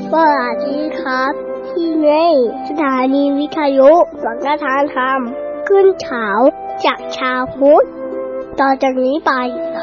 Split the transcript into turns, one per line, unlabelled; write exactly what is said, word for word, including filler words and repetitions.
สวัสดีครับที่นี่สถานีวิทยุสังฆทานธรรมขึ้นเช้าจากชาวพุทธต่อจากนี้ไป